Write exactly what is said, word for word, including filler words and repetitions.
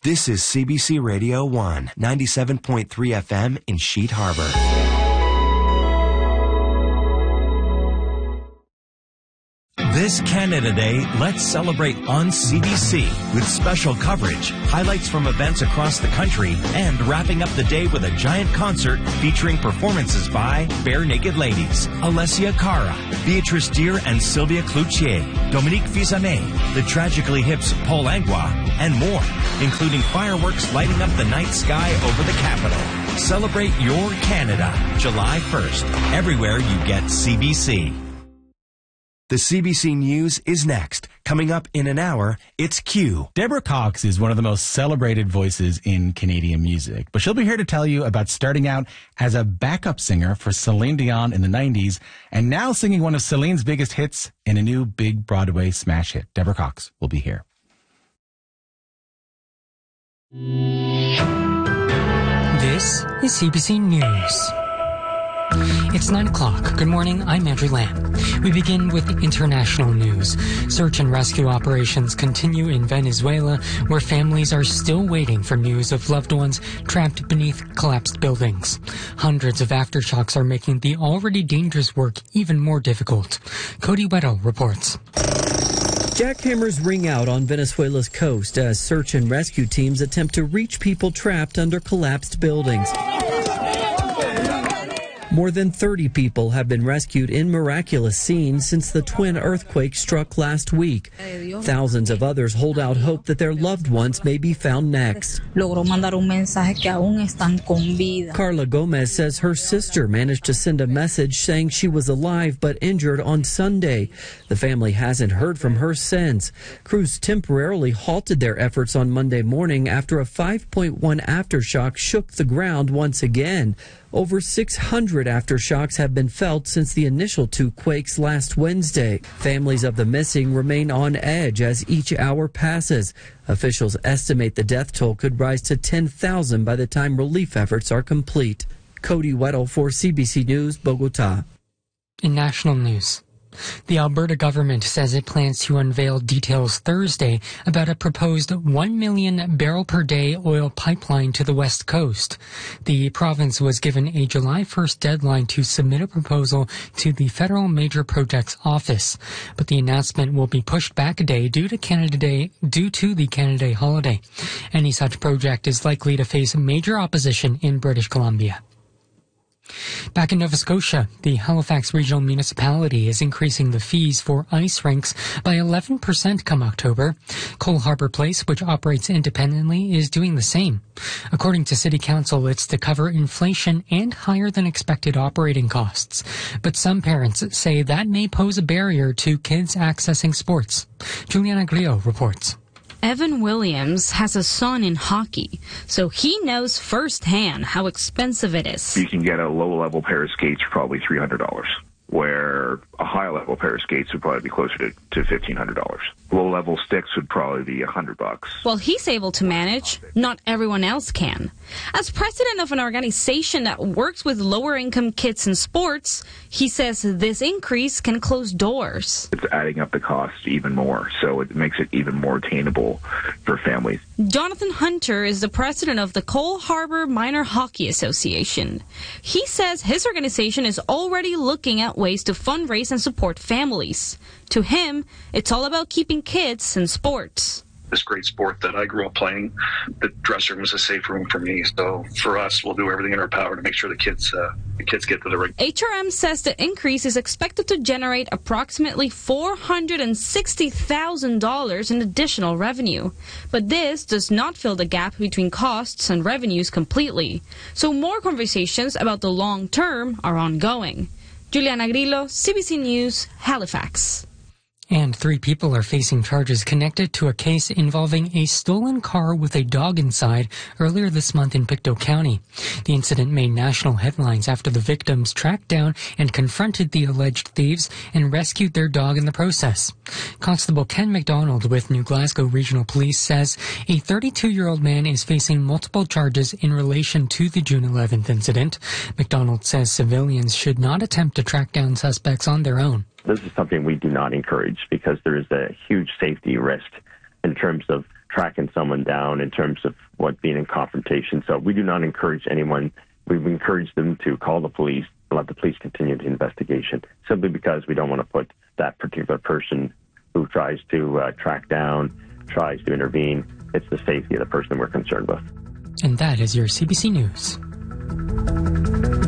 This is C B C Radio one, ninety-seven point three F M in Sheet Harbor. This Canada Day, let's celebrate on C B C with special coverage, highlights from events across the country, and wrapping up the day with a giant concert featuring performances by Bare Naked Ladies, Alessia Cara, Beatrice Deer and Sylvia Cloutier, Dominique Fils-Aimé, the Tragically Hip's Paul Angua, and more, including fireworks lighting up the night sky over the capital. Celebrate your Canada, July first, everywhere you get C B C. The C B C News is next. Coming up in an hour, it's Q. Deborah Cox is one of the most celebrated voices in Canadian music, but she'll be here to tell you about starting out as a backup singer for Celine Dion in the nineties and now singing one of Celine's biggest hits in a new big Broadway smash hit. Deborah Cox will be here. This is C B C News. It's nine o'clock. Good morning, I'm Andrew Lamb. We begin with international news. Search and rescue operations continue in Venezuela, where families are still waiting for news of loved ones trapped beneath collapsed buildings. Hundreds of aftershocks are making the already dangerous work even more difficult. Cody Weddle reports. Jackhammers ring out on Venezuela's coast as search and rescue teams attempt to reach people trapped under collapsed buildings. More than thirty people have been rescued in miraculous scenes since the twin earthquake struck last week. Thousands of others hold out hope that their loved ones may be found next. Carla Gomez says her sister managed to send a message saying she was alive but injured on Sunday. The family hasn't heard from her since. Crews temporarily halted their efforts on Monday morning after a five point one aftershock shook the ground once again. Over six hundred aftershocks have been felt since the initial two quakes last Wednesday. Families of the missing remain on edge as each hour passes. Officials estimate the death toll could rise to ten thousand by the time relief efforts are complete. Cody Weddle for C B C News, Bogota. In national news, the Alberta government says it plans to unveil details Thursday about a proposed one million barrel per day oil pipeline to the West Coast. The province was given a July first deadline to submit a proposal to the Federal Major Projects Office, but the announcement will be pushed back a day due to Canada Day, due to the Canada Day holiday. Any such project is likely to face major opposition in British Columbia. Back in Nova Scotia, the Halifax Regional Municipality is increasing the fees for ice rinks by eleven percent come October. Cole Harbour Place, which operates independently, is doing the same. According to City Council, it's to cover inflation and higher than expected operating costs. But some parents say that may pose a barrier to kids accessing sports. Juliana Grillo reports. Evan Williams has a son in hockey, so he knows firsthand how expensive it is. You can get a low-level pair of skates for probably three hundred dollars, where a high-level pair of skates would probably be closer to, to fifteen hundred dollars. Low-level sticks would probably be one hundred bucks. Well, he's able to manage. Not everyone else can. As president of an organization that works with lower-income kids in sports, he says this increase can close doors. It's adding up the cost even more, so it makes it even more attainable for families. Jonathan Hunter is the president of the Cole Harbour Minor Hockey Association. He says his organization is already looking at ways to fundraise and support families. To him, it's all about keeping kids in sports. This great sport that I grew up playing, the dressing room was a safe room for me. So for us, we'll do everything in our power to make sure the kids uh, the kids get to the ring. H R M says the increase is expected to generate approximately four hundred sixty thousand dollars in additional revenue. But this does not fill the gap between costs and revenues completely. So more conversations about the long term are ongoing. Juliana Grillo, C B C News, Halifax. And three people are facing charges connected to a case involving a stolen car with a dog inside earlier this month in Pictou County. The incident made national headlines after the victims tracked down and confronted the alleged thieves and rescued their dog in the process. Constable Ken McDonald with New Glasgow Regional Police says a thirty-two-year-old man is facing multiple charges in relation to the June eleventh incident. McDonald says civilians should not attempt to track down suspects on their own. This is something we do not encourage because there is a huge safety risk in terms of tracking someone down in terms of what being in confrontation. So we do not encourage anyone. We've encouraged them to call the police, let the police continue the investigation, simply because we don't want to put that particular person who tries to uh, track down, tries to intervene. It's the safety of the person we're concerned with. And that is your C B C News.